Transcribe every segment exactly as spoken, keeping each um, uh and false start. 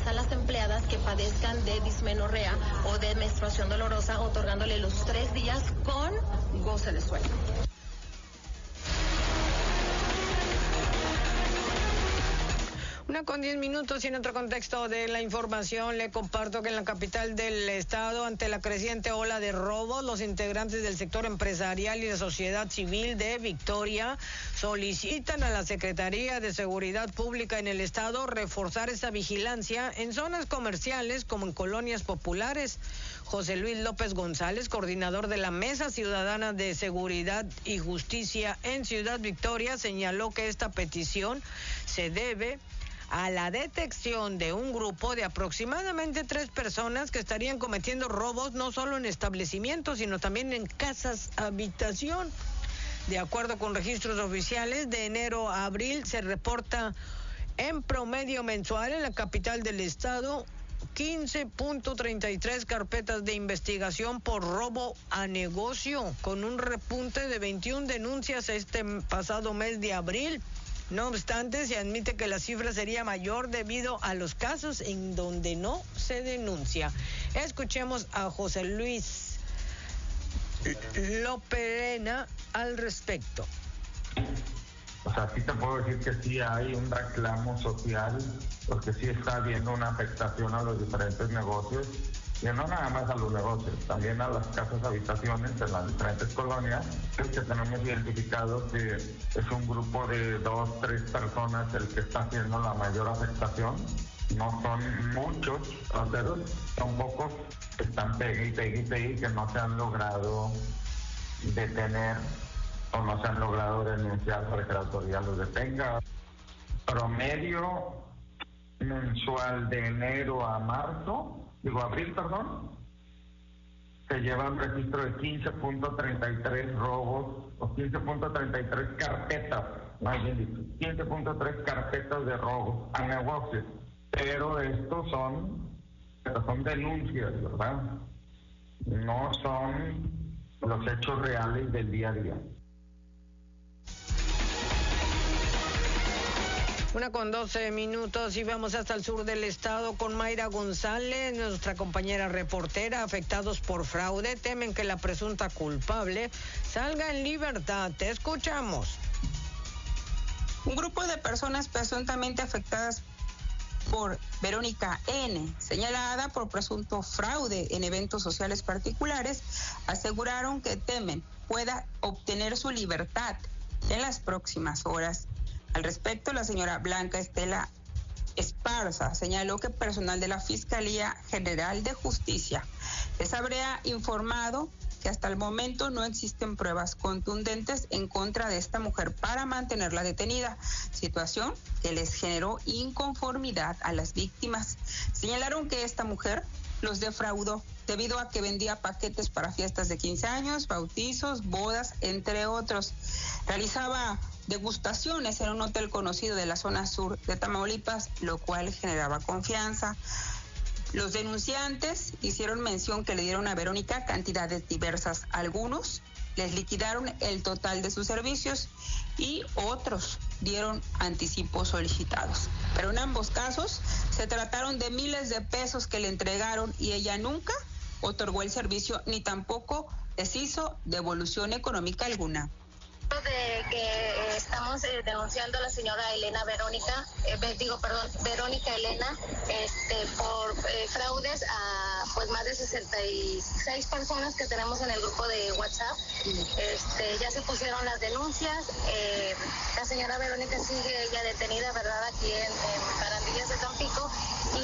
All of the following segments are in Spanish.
a las empleadas que padezcan de dismenorrea o de menstruación dolorosa, otorgándole los tres días con goce de sueldo. Una con diez minutos y en otro contexto de la información le comparto que en la capital del estado, ante la creciente ola de robos, los integrantes del sector empresarial y de sociedad civil de Victoria solicitan a la Secretaría de Seguridad Pública en el estado reforzar esa vigilancia en zonas comerciales como en colonias populares. José Luis López González, coordinador de la Mesa Ciudadana de Seguridad y Justicia en Ciudad Victoria, señaló que esta petición se debe a la detección de un grupo de aproximadamente tres personas que estarían cometiendo robos no solo en establecimientos, sino también en casas habitación. De acuerdo con registros oficiales, de enero a abril se reporta en promedio mensual en la capital del estado quince punto treinta y tres carpetas de investigación por robo a negocio, con un repunte de veintiuna denuncias este pasado mes de abril. No obstante, se admite que la cifra sería mayor debido a los casos en donde no se denuncia. Escuchemos a José Luis Loperena al respecto. O sea, sí te puedo decir que sí hay un reclamo social, porque sí está habiendo una afectación a los diferentes negocios, y no nada más a los negocios, también a las casas habitaciones de las diferentes colonias. Es que tenemos identificado que es un grupo de dos, tres personas el que está haciendo la mayor afectación. No son muchos rateros, son pocos que están pegue y pegue y pegue que no se han logrado detener o no se han logrado denunciar para que la autoridad los detenga. Promedio mensual de enero a marzo, digo abril, perdón, se lleva un registro de quince punto treinta y tres robos o quince punto treinta y tres carpetas, más bien dicho, quince punto tres carpetas de robos a negocios. Pero estos son, estos son denuncias, ¿verdad? No son los hechos reales del día a día. Una con doce minutos y vamos hasta el sur del estado con Mayra González, nuestra compañera reportera. Afectados por fraude temen que la presunta culpable salga en libertad. Te escuchamos. Un grupo de personas presuntamente afectadas por Verónica N., señalada por presunto fraude en eventos sociales particulares, aseguraron que temen pueda obtener su libertad en las próximas horas. Al respecto, la señora Blanca Estela Esparza señaló que personal de la Fiscalía General de Justicia les habría informado que hasta el momento no existen pruebas contundentes en contra de esta mujer para mantenerla detenida, situación que les generó inconformidad a las víctimas. Señalaron que esta mujer los defraudó debido a que vendía paquetes para fiestas de quince años, bautizos, bodas, entre otros. Realizaba degustaciones en un hotel conocido de la zona sur de Tamaulipas, lo cual generaba confianza. Los denunciantes hicieron mención que le dieron a Verónica cantidades diversas. Algunos les liquidaron el total de sus servicios y otros dieron anticipos solicitados. Pero en ambos casos se trataron de miles de pesos que le entregaron y ella nunca otorgó el servicio ni tampoco les hizo devolución económica alguna. De que estamos eh, denunciando a la señora Elena Verónica, eh, digo, perdón, Verónica Elena, este, por eh, fraudes a pues más de sesenta y seis personas que tenemos en el grupo de WhatsApp. Este, ya se pusieron las denuncias. Eh, la señora Verónica sigue ella detenida, ¿verdad?, aquí en, en Barandillas de Tampico, y,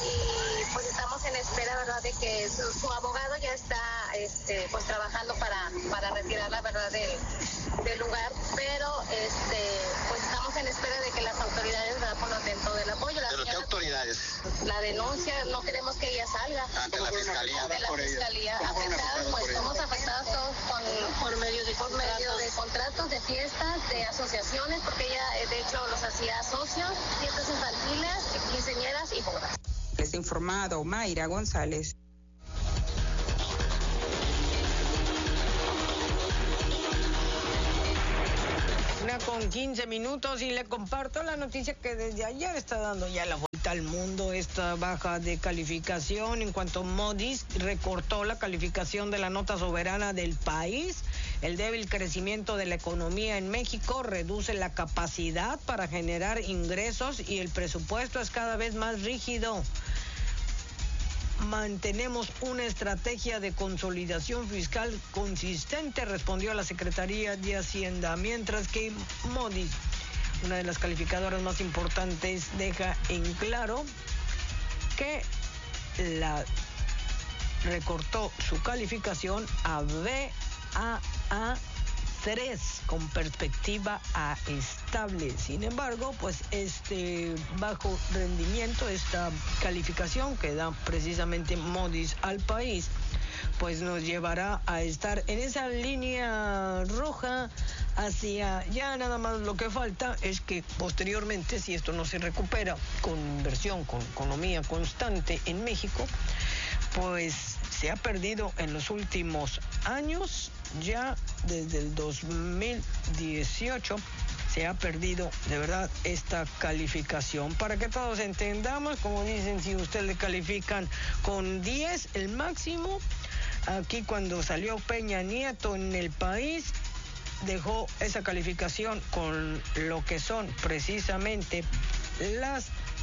y pues estamos en espera, ¿verdad?, de que su, su abogado ya está este, pues trabajando para, para retirar la verdad del del lugar, pero este pues estamos en espera de que las autoridades nos den todo el apoyo. La ¿Pero señora, qué autoridades? La denuncia, no queremos que ella salga. Ante la fiscalía. De la por fiscalía. Afectadas, pues somos afectados todos con, por medio de por medio de contratos, de fiestas, de asociaciones, porque ella de hecho los hacía socios, fiestas infantiles, quinceañeras y bodas. Les informado Mayra González. Con quince minutos y le comparto la noticia que desde ayer está dando ya la vuelta afecta al mundo esta baja de calificación en cuanto Moody's recortó la calificación de la nota soberana del país. El débil crecimiento de la economía en México reduce la capacidad para generar ingresos y el presupuesto es cada vez más rígido. Mantenemos una estrategia de consolidación fiscal consistente, respondió la Secretaría de Hacienda, mientras que Moody's, una de las calificadoras más importantes, deja en claro que la recortó su calificación a B A A tres con perspectiva a estable. Sin embargo, pues este bajo rendimiento, esta calificación que da precisamente Moody's al país, pues nos llevará a estar en esa línea roja hacia ya nada más. Lo que falta es que posteriormente, si esto no se recupera con inversión, con economía constante en México, pues se ha perdido en los últimos años, ya desde el dos mil dieciocho se ha perdido de verdad esta calificación. Para que todos entendamos, como dicen, si usted le califican con diez, el máximo, aquí cuando salió Peña Nieto en el país, dejó esa calificación con lo que son precisamente las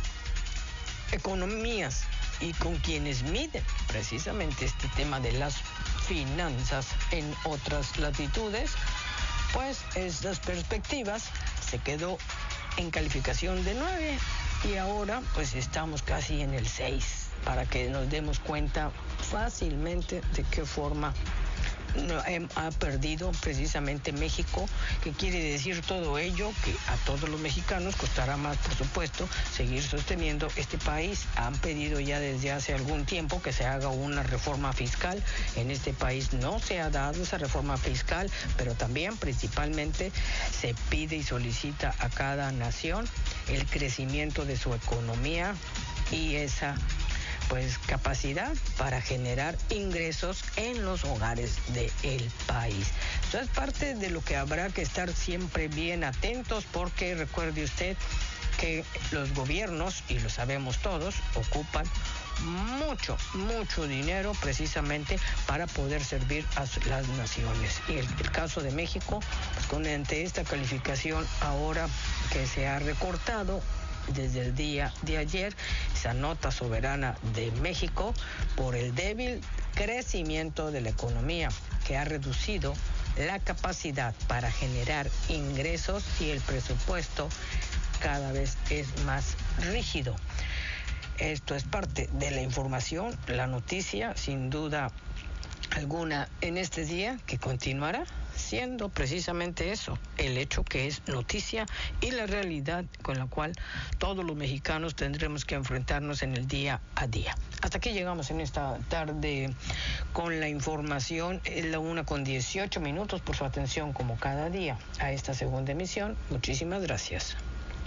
economías y con quienes miden precisamente este tema de las finanzas en otras latitudes, pues estas perspectivas se quedó en calificación de nueve y ahora pues estamos casi en el seis, para que nos demos cuenta fácilmente de qué forma no, eh, ha perdido precisamente México, que quiere decir todo ello, que a todos los mexicanos costará más, por supuesto, seguir sosteniendo este país. Han pedido ya desde hace algún tiempo que se haga una reforma fiscal. En este país no se ha dado esa reforma fiscal, pero también principalmente se pide y solicita a cada nación el crecimiento de su economía y esa pues capacidad para generar ingresos en los hogares del país. Esto es parte de lo que habrá que estar siempre bien atentos, porque recuerde usted que los gobiernos, y lo sabemos todos, ocupan mucho, mucho dinero precisamente para poder servir a las naciones. Y el, el caso de México, pues con ante esta calificación ahora que se ha recortado desde el día de ayer, esa nota soberana de México, por el débil crecimiento de la economía que ha reducido la capacidad para generar ingresos y el presupuesto cada vez es más rígido. Esto es parte de la información, la noticia, sin duda alguna, en este día, que continuará siendo precisamente eso, el hecho que es noticia y la realidad con la cual todos los mexicanos tendremos que enfrentarnos en el día a día. Hasta aquí llegamos en esta tarde con la información. Es la una con dieciocho minutos. Por su atención como cada día a esta segunda emisión. Muchísimas gracias.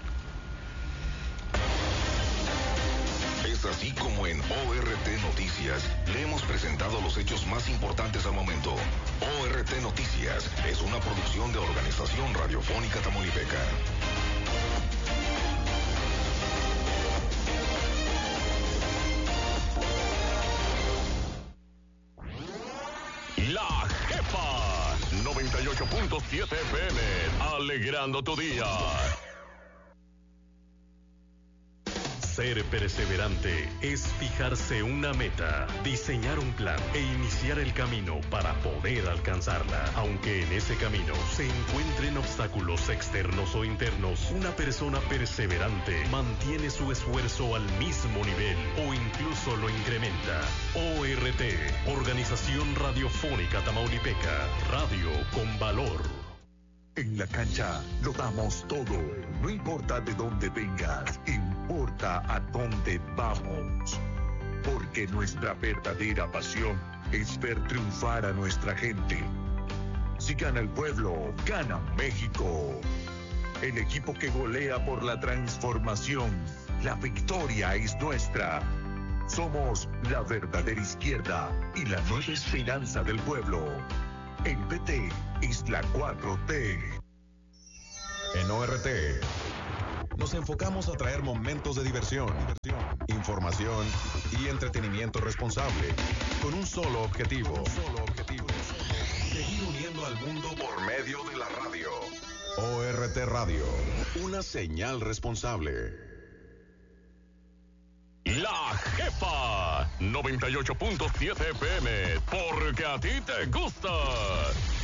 Es así como en O R T Noticias le hemos presentado los hechos más importantes al momento. O R T Noticias es una producción de Organización Radiofónica Tamaulipeca. La Jefa noventa y ocho punto siete F M, alegrando tu día. Ser perseverante es fijarse una meta, diseñar un plan e iniciar el camino para poder alcanzarla. Aunque en ese camino se encuentren obstáculos externos o internos, una persona perseverante mantiene su esfuerzo al mismo nivel o incluso lo incrementa. O R T, Organización Radiofónica Tamaulipeca, radio con valor. En la cancha lo damos todo, no importa de dónde vengas, importa a dónde vamos. Porque nuestra verdadera pasión es ver triunfar a nuestra gente. Si gana el pueblo, gana México. El equipo que golea por la transformación, la victoria es nuestra. Somos la verdadera izquierda y la nueva esperanza del pueblo. El P T es la cuatro T. En O R T, nos enfocamos a traer momentos de diversión, información y entretenimiento responsable, con un solo objetivo, un solo objetivo, seguir uniendo al mundo por medio de la radio. O R T Radio, una señal responsable. La Jefa noventa y ocho punto siete F M, porque a ti te gusta.